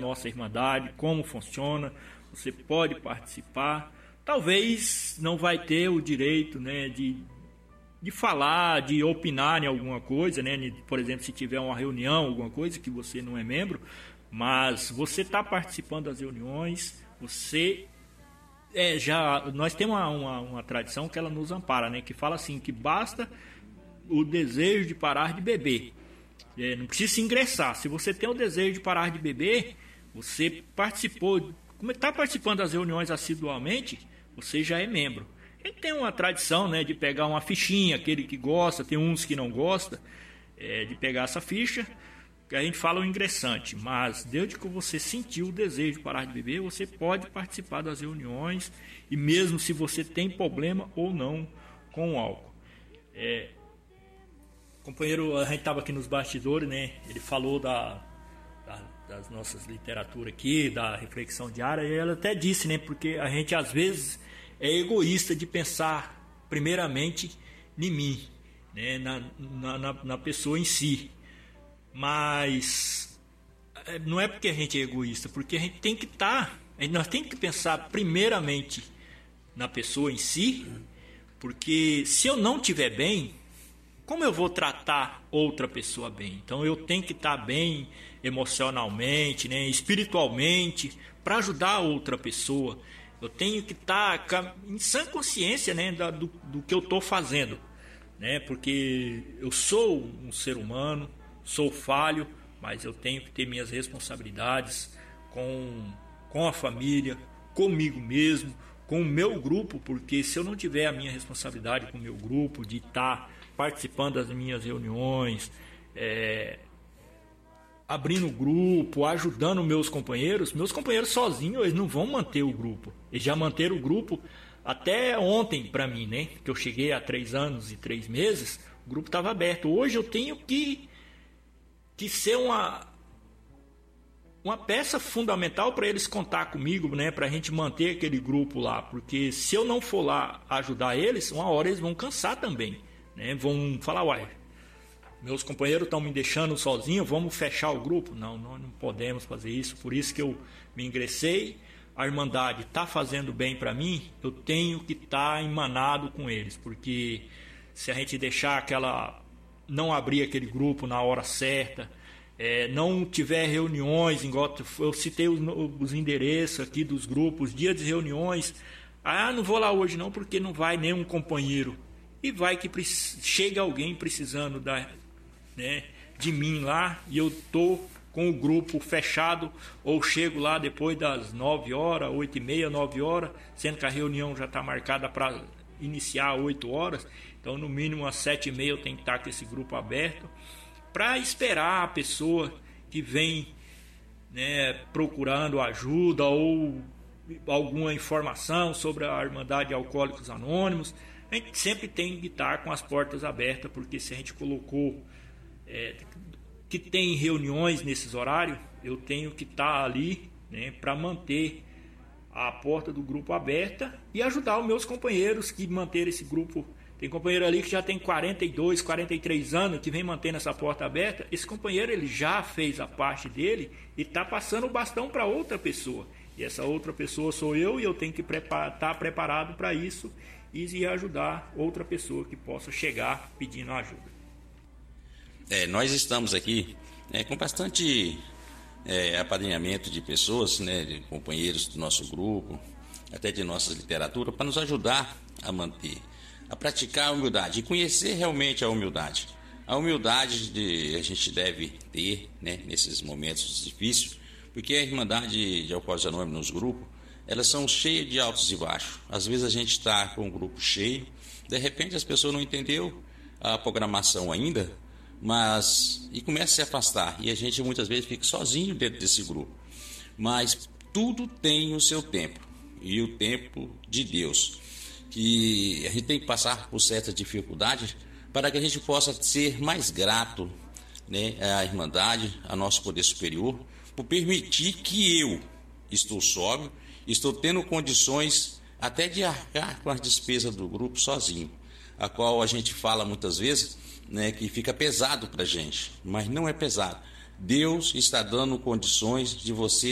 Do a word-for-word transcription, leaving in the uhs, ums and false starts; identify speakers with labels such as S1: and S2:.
S1: nossa Irmandade, como funciona, você pode participar. Talvez não vai ter o direito, né, de, de falar, de opinar em alguma coisa, né, por exemplo, se tiver uma reunião, alguma coisa que você não é membro, mas você está participando das reuniões, você é, já, nós temos uma, uma, uma tradição que ela nos ampara, né, que fala assim, que basta o desejo de parar de beber, é, não precisa se ingressar. Se você tem o desejo de parar de beber, você participou, como está participando das reuniões assiduamente, você já é membro. A gente tem uma tradição, né, de pegar uma fichinha, aquele que gosta, tem uns que não gostam, é, de pegar essa ficha, que a gente fala o ingressante, mas desde que você sentiu o desejo de parar de beber, você pode participar das reuniões, e mesmo se você tem problema ou não com o álcool. É, companheiro, a gente estava aqui nos bastidores, né, ele falou da, da, das nossas literaturas aqui, da reflexão diária, e ela até disse, né, porque a gente às vezes é egoísta de pensar primeiramente em mim, né, na, na, na pessoa em si. Mas não é porque a gente é egoísta, porque a gente tem que estar, tá, nós temos que pensar primeiramente na pessoa em si, porque se eu não estiver bem, como eu vou tratar outra pessoa bem? Então eu tenho que estar tá bem emocionalmente, né, espiritualmente, para ajudar a outra pessoa. Eu tenho que estar tá em sã consciência, né, do, do que eu estou fazendo, né, porque eu sou um ser humano, sou falho, mas eu tenho que ter minhas responsabilidades com, com a família, comigo mesmo, com o meu grupo, porque se eu não tiver a minha responsabilidade com o meu grupo, de estar participando das minhas reuniões, é, abrindo o grupo, ajudando meus companheiros, meus companheiros sozinhos, eles não vão manter o grupo. Eles já manteram o grupo até ontem para mim, né? Que eu cheguei há três anos e três meses, o grupo estava aberto. Hoje eu tenho que que ser uma, uma peça fundamental para eles contar comigo, né, para a gente manter aquele grupo lá, porque se eu não for lá ajudar eles, uma hora eles vão cansar também, né, vão falar, uai, meus companheiros estão me deixando sozinho, vamos fechar o grupo. Não, nós não podemos fazer isso, por isso que eu me ingressei, a Irmandade está fazendo bem para mim, eu tenho que estar tá emanado com eles, porque se a gente deixar aquela... não abrir aquele grupo na hora certa, é, não tiver reuniões, igual eu citei os, os endereços aqui dos grupos, dia de reuniões, ah, não vou lá hoje não, porque não vai nenhum companheiro, e vai que chega alguém precisando da, né, de mim lá, e eu estou com o grupo fechado, ou chego lá depois das nove horas, oito e meia, nove horas, sendo que a reunião já está marcada para iniciar às oito horas, então no mínimo às sete e meia eu tenho que estar com esse grupo aberto para esperar a pessoa que vem, né, procurando ajuda ou alguma informação sobre a Irmandade de Alcoólicos Anônimos. A gente sempre tem que estar com as portas abertas, porque se a gente colocou é, que tem reuniões nesses horários, eu tenho que estar ali, né, para manter a porta do grupo aberta e ajudar os meus companheiros que manter esse grupo. Tem companheiro ali que já tem quarenta e dois, quarenta e três anos, que vem mantendo essa porta aberta. Esse companheiro, ele já fez a parte dele e está passando o bastão para outra pessoa. E essa outra pessoa sou eu, e eu tenho que estar tá preparado para isso e ajudar outra pessoa que possa chegar pedindo ajuda.
S2: É, nós estamos aqui, né, com bastante é, apadrinhamento de pessoas, né, de companheiros do nosso grupo, até de nossa literatura, para nos ajudar a manter, a praticar a humildade e conhecer realmente a humildade. A humildade de, a gente deve ter, né, nesses momentos difíceis, porque a Irmandade de Alcoólicos Anônimos nos grupos, elas são cheias de altos e baixos. Às vezes a gente está com o grupo cheio, de repente as pessoas não entenderam a programação ainda, mas e começa a se afastar, e a gente muitas vezes fica sozinho dentro desse grupo. Mas tudo tem o seu tempo, e o tempo de Deus, que a gente tem que passar por certas dificuldades para que a gente possa ser mais grato, né, à Irmandade, ao nosso poder superior, por permitir que eu estou sóbrio, estou tendo condições até de arcar com as despesas do grupo sozinho, a qual a gente fala muitas vezes, né, que fica pesado para a gente, mas não é pesado. Deus está dando condições de você